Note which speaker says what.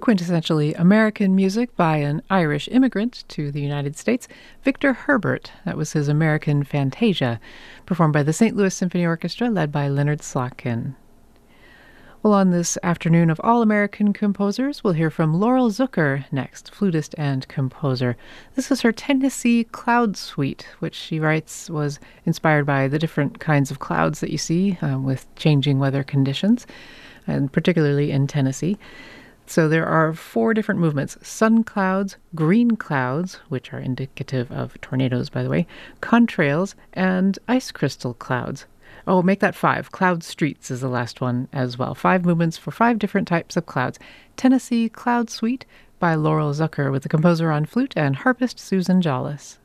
Speaker 1: quintessentially American music by an Irish immigrant to the United States, Victor Herbert. That was his American Fantasia, performed by the St. Louis Symphony Orchestra, led by Leonard Slotkin. Well, on this afternoon of All-American Composers, we'll hear from Laurel Zucker next, flutist and composer. This is her Tennessee Cloud Suite, which she writes was inspired by the different kinds of clouds that you see with changing weather conditions, and particularly in Tennessee. So there are 4 different movements: sun clouds, green clouds, which are indicative of tornadoes, by the way, contrails, and ice crystal clouds. Oh, make that 5. Cloud streets is the last one as well. 5 movements for 5 different types of clouds. Tennessee Cloud Suite by Laurel Zucker with the composer on flute and harpist Susan Jollis.